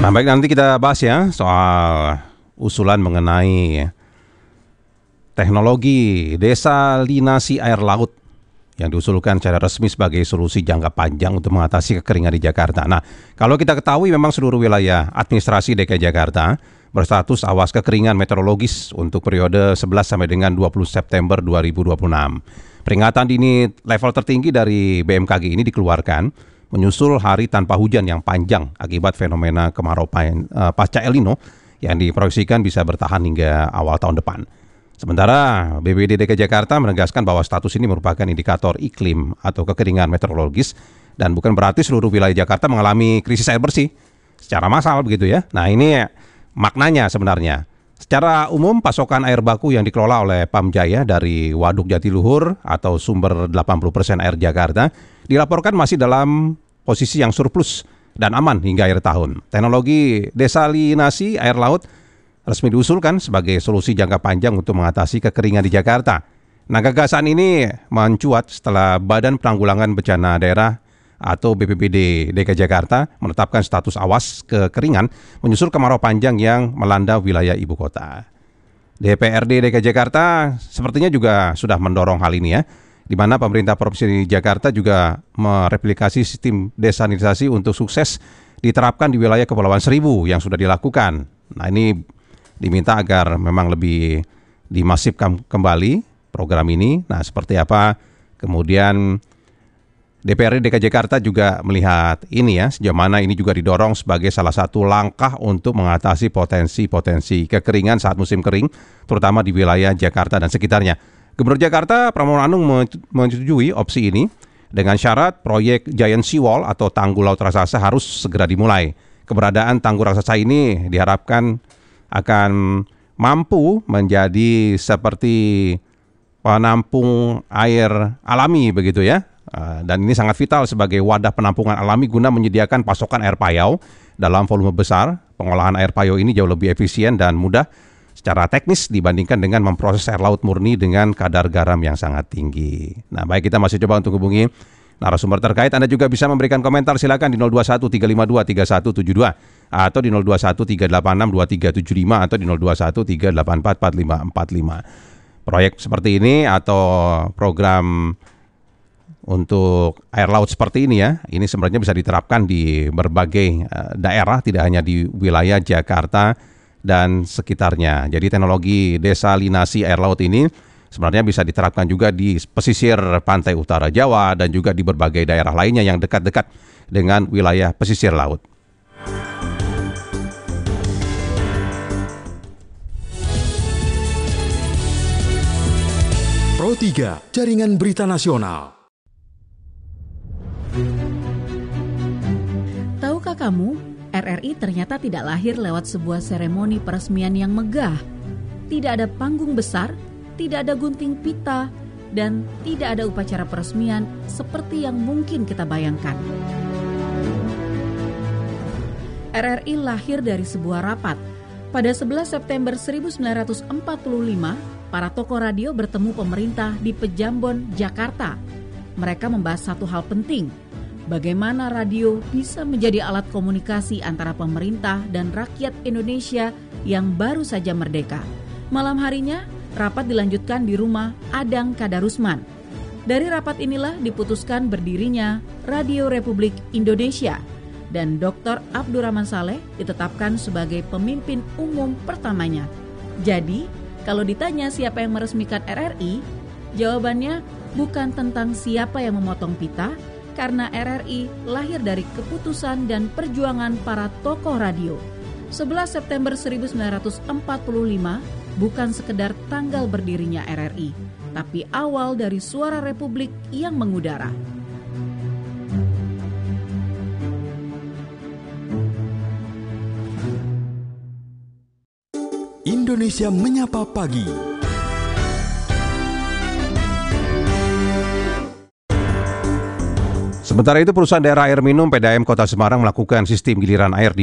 Nah, baik, nanti kita bahas ya soal usulan mengenai teknologi desalinasi air laut yang diusulkan secara resmi sebagai solusi jangka panjang untuk mengatasi kekeringan di Jakarta. Nah, kalau kita ketahui memang seluruh wilayah administrasi DKI Jakarta berstatus awas kekeringan meteorologis untuk periode 11 sampai dengan 20 September 2026. Peringatan dini level tertinggi dari BMKG ini dikeluarkan menyusul hari tanpa hujan yang panjang akibat fenomena kemarau pasca El Nino yang diproyeksikan bisa bertahan hingga awal tahun depan. Sementara BPBD DKI Jakarta menegaskan bahwa status ini merupakan indikator iklim atau kekeringan meteorologis dan bukan berarti seluruh wilayah Jakarta mengalami krisis air bersih secara massal begitu ya. Nah, ini maknanya sebenarnya. Secara umum pasokan air baku yang dikelola oleh Pamjaya dari Waduk Jatiluhur atau sumber 80% air Jakarta dilaporkan masih dalam posisi yang surplus dan aman hingga akhir tahun. Teknologi desalinasi air laut resmi diusulkan sebagai solusi jangka panjang untuk mengatasi kekeringan di Jakarta. Nah, gagasan ini mencuat setelah Badan Penanggulangan Bencana Daerah atau BPBD DKI Jakarta menetapkan status awas kekeringan menyusul kemarau panjang yang melanda wilayah ibu kota. DPRD DKI Jakarta sepertinya juga sudah mendorong hal ini ya, di mana pemerintah Provinsi Jakarta juga mereplikasi sistem desalinasi untuk sukses diterapkan di wilayah Kepulauan Seribu yang sudah dilakukan. Nah, ini diminta agar memang lebih dimasifkan kembali program ini. Nah, seperti apa kemudian DPRD DKI Jakarta juga melihat ini ya, sejauh mana ini juga didorong sebagai salah satu langkah untuk mengatasi potensi-potensi kekeringan saat musim kering, terutama di wilayah Jakarta dan sekitarnya. Gubernur Jakarta Pramono Anung menyetujui opsi ini dengan syarat proyek Giant Seawall atau tanggul laut raksasa harus segera dimulai. Keberadaan tanggul raksasa ini diharapkan akan mampu menjadi seperti penampung air alami begitu ya. Dan ini sangat vital sebagai wadah penampungan alami guna menyediakan pasokan air payau dalam volume besar. Pengolahan air payau ini jauh lebih efisien dan mudah secara teknis dibandingkan dengan memproses air laut murni dengan kadar garam yang sangat tinggi. Nah, baik, kita masih coba untuk hubungi narasumber terkait. Anda juga bisa memberikan komentar, silakan di 021 352 3172 atau di 021 386 2375 atau di 021 384 4545. Proyek seperti ini atau program untuk air laut seperti ini ya, ini sebenarnya bisa diterapkan di berbagai daerah, tidak hanya di wilayah Jakarta dan sekitarnya. Jadi teknologi desalinasi air laut ini sebenarnya bisa diterapkan juga di pesisir pantai utara Jawa dan juga di berbagai daerah lainnya yang dekat-dekat dengan wilayah pesisir laut. Pro 3, Jaringan Berita Nasional. Tahukah kamu, RRI ternyata tidak lahir lewat sebuah seremoni peresmian yang megah. Tidak ada panggung besar, tidak ada gunting pita, dan tidak ada upacara peresmian seperti yang mungkin kita bayangkan. RRI lahir dari sebuah rapat. Pada 11 September 1945, para tokoh radio bertemu pemerintah di Pejambon, Jakarta. Mereka membahas satu hal penting, bagaimana radio bisa menjadi alat komunikasi antara pemerintah dan rakyat Indonesia yang baru saja merdeka. Malam harinya, rapat dilanjutkan di rumah Adang Kadarusman. Dari rapat inilah diputuskan berdirinya Radio Republik Indonesia dan Dr. Abdurrahman Saleh ditetapkan sebagai pemimpin umum pertamanya. Jadi, kalau ditanya siapa yang meresmikan RRI, jawabannya bukan tentang siapa yang memotong pita, karena RRI lahir dari keputusan dan perjuangan para tokoh radio. 11 September 1945 bukan sekedar tanggal berdirinya RRI, tapi awal dari suara Republik yang mengudara. Indonesia Menyapa Pagi. Sementara itu, perusahaan daerah air minum PDAM Kota Semarang melakukan sistem giliran air di